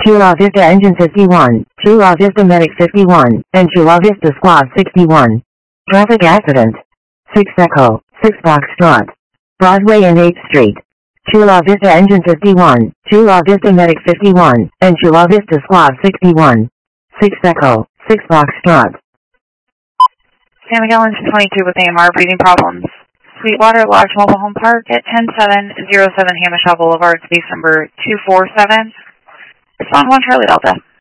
Chula Vista Engine 51, Chula Vista Medic 51, and Chula Vista Squad 61. Traffic accident. 6 Echo, 6 Foxtrot. Broadway and 8th Street. Chula Vista Engine 51, Chula Vista Medic 51, and Chula Vista Squad 61. 6 Echo, 6 Foxtrot. San Miguel Engine 22 with AMR breathing problems. Sweetwater Lodge Mobile Home Park at 10707 Hamishaw Boulevard, space number 247. Respond 1 Charlie Delta.